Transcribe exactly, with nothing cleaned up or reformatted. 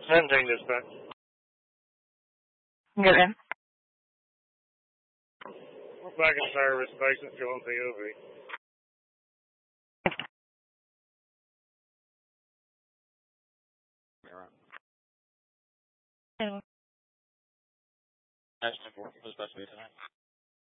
Sending dispatch. Good. Then. We're back in service. Patient's going P O V. Hello. That's important, especially tonight.